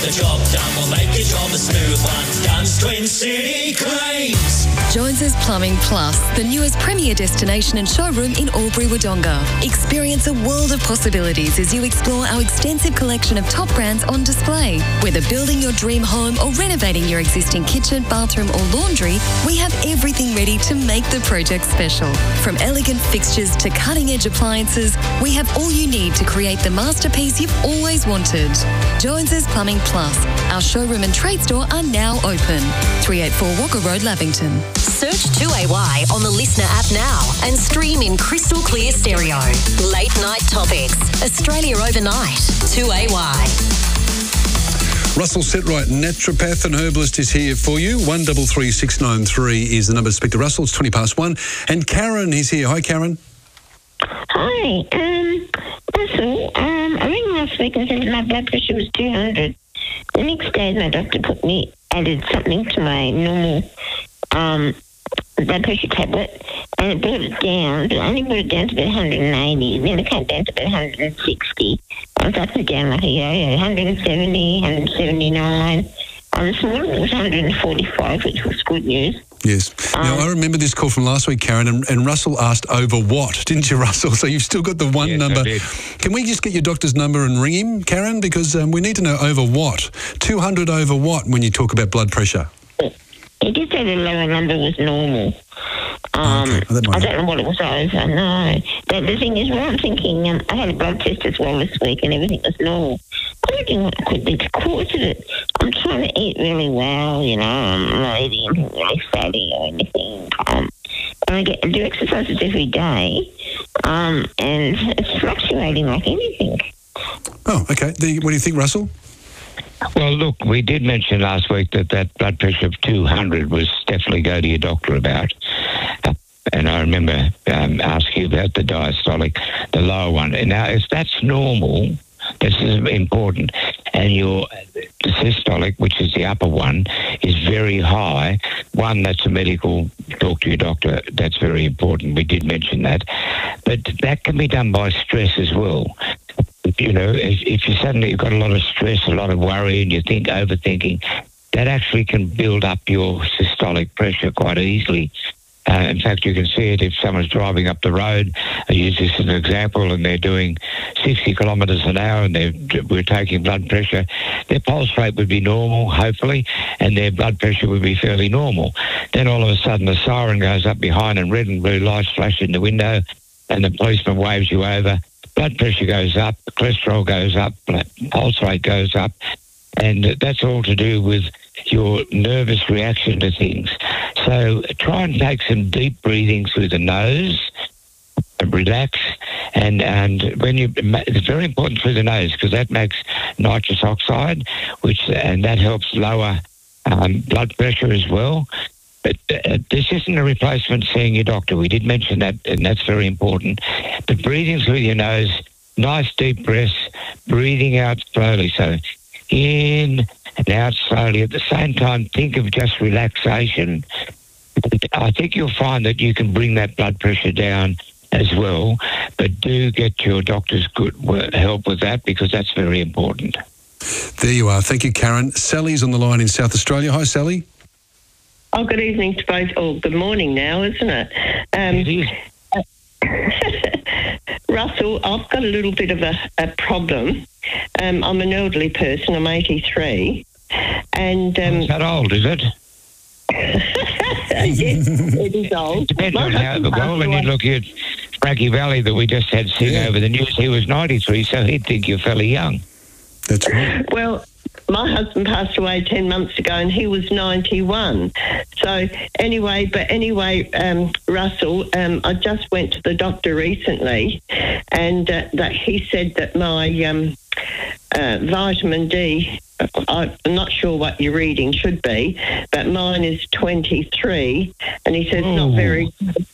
the job done. We'll make your job a smooth one. Guns Twin City Cranes. Jones's Plumbing Plus, the newest premier destination and showroom in Albury-Wodonga. Experience a world of possibilities as you explore our extensive collection of top brands on display. Whether building your dream home or renovating your existing kitchen, bathroom or laundry, we have everything ready to make the project special. From elegant fixtures to cutting-edge appliances, we have all you need to create the masterpiece you've always wanted. Jones's Plumbing Plus. Our showroom and trade store are now open. 384 Walker Road, Lavington. Search 2AY on the Listener app now and stream in crystal clear stereo. Late Night Topics. Australia Overnight. 2AY. Russell Setright, naturopath and herbalist, is here for you. 133693 is the number to speak to Russell. It's 1:20. And Karen is here. Hi, Karen. Hi, Russell. I rang last week and said that my blood pressure was 200. The next day, my doctor added something to my normal blood pressure tablet, and it brought it down, but I only brought it down to about 180. Then it came down to about 160. I was up and down like a yo-yo, 170, 179. This morning it was 145, which was good news. Yes. Now, I remember this call from last week, Karen, and Russell asked over what, didn't you, Russell? So you've still got the one yes, number. I did. Can we just get your doctor's number and ring him, Karen? Because we need to know over what. 200 over what when you talk about blood pressure? He did say the lower number was normal. I don't know what it was over, no. The thing is, what I'm thinking, I had a blood test as well this week and everything was normal. I don't know what could be the cause of it. I'm trying to eat really well, you know, I'm not eating anything really fatty or anything. And I do exercises every day, and it's fluctuating like anything. Oh, okay. What do you think, Russell? Well, look, we did mention last week that blood pressure of 200 was definitely go to your doctor about. And I remember asking you about the diastolic, the lower one. And now, if that's normal, this is important, and your systolic, which is the upper one, is very high, that's a medical, talk to your doctor. That's very important. We did mention that. But that can be done by stress as well. You know, if you suddenly you've got a lot of stress, a lot of worry, and you think overthinking, that actually can build up your systolic pressure quite easily. In fact, you can see it if someone's driving up the road. I use this as an example, and they're doing 60 kilometres an hour, and we're taking blood pressure. Their pulse rate would be normal, hopefully, and their blood pressure would be fairly normal. Then all of a sudden, the siren goes up behind, and red and blue lights flash in the window, and the policeman waves you over. Blood pressure goes up, cholesterol goes up, pulse rate goes up, and that's all to do with your nervous reaction to things. So try and take some deep breathing through the nose, relax, and it's very important through the nose because that makes nitrous oxide, and that helps lower blood pressure as well. But this isn't a replacement seeing your doctor. We did mention that, and that's very important. But breathing through your nose, nice deep breaths, breathing out slowly. So in and out slowly. At the same time, think of just relaxation. I think you'll find that you can bring that blood pressure down as well. But do get your doctor's good help with that because that's very important. There you are. Thank you, Karen. Sally's on the line in South Australia. Hi, Sally. Oh, good evening to both. Oh, good morning now, isn't it? Russell, I've got a little bit of a problem. I'm an elderly person. I'm 83. And is that old, is it? Yes, it is old. Depends on how well, when you look at Frankie Valley that we just had sing over the news, he was 93, so he'd think you're fairly young. That's right. Well, my husband passed away 10 months ago and he was 91. So anyway, Russell, I just went to the doctor recently and that he said that my vitamin D, I'm not sure what your reading should be, but mine is 23 and he says not very good.